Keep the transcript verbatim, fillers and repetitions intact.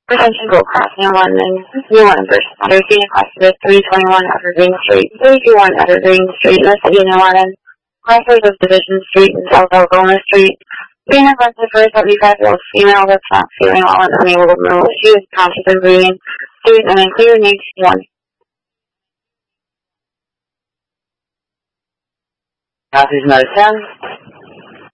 Attention boat crossing on London, New London, under Phoenix Hospital, three twenty-one Evergreen Street, three two one Evergreen Street, listed in London, crossways of Division Street and South Algona Street. Being arrested for a seventy-five-year-old female that's not feeling well and unable to move. She is conscious and breathing. Street and unclear needs one. Passage number ten.